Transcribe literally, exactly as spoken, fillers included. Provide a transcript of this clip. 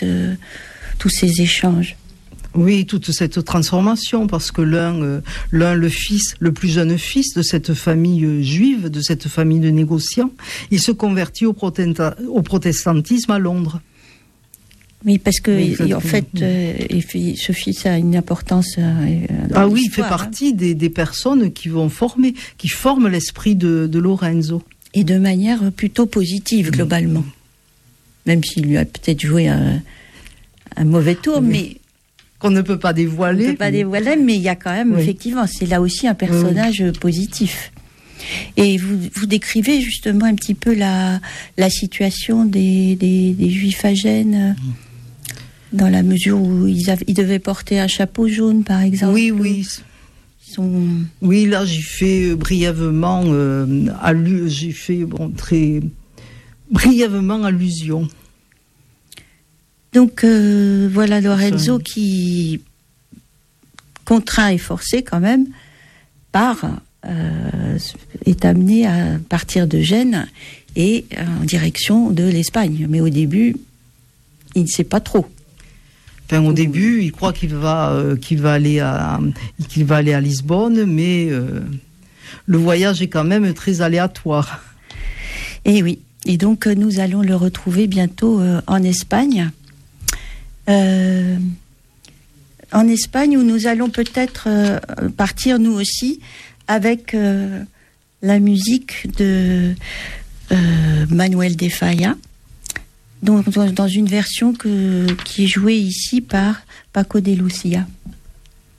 cette, euh, tous ces échanges. Oui, toute cette transformation, parce que l'un, euh, l'un, le fils, le plus jeune fils de cette famille euh, juive, de cette famille de négociants, il se convertit au, protesta- au protestantisme à Londres. Oui, parce que oui, en fait, euh, ce fils a une importance. Euh, ah oui, il fait partie hein. des, des personnes qui vont former, qui forment l'esprit de, de Lorenzo. Et de manière plutôt positive, mmh. globalement. Même s'il lui a peut-être joué un, un mauvais tour, oui. mais... qu'on ne peut pas dévoiler. On ne peut pas mais... dévoiler, mais il y a quand même, oui. effectivement, c'est là aussi un personnage oui. positif. Et vous, vous décrivez justement un petit peu la, la situation des, des, des Juifs à Gênes, mmh. dans la mesure où ils, avaient, ils devaient porter un chapeau jaune, par exemple. Oui, oui. Sont... Oui, là, j'ai fait brièvement, euh, allu... j'ai fait bon, très brièvement allusion. Donc euh, voilà Lorenzo Ça... qui, contraint et forcé quand même, part, euh, est amené à partir de Gênes et en direction de l'Espagne. Mais au début, il ne sait pas trop. Enfin, au début, il croit qu'il va, euh, qu'il va aller à, qu'il va aller à Lisbonne, mais euh, le voyage est quand même très aléatoire. Et oui. Et donc nous allons le retrouver bientôt euh, en Espagne. Euh, en Espagne où nous allons peut-être euh, partir nous aussi avec euh, la musique de euh, Manuel de Falla, donc dans une version que, qui est jouée ici par Paco de Lucia.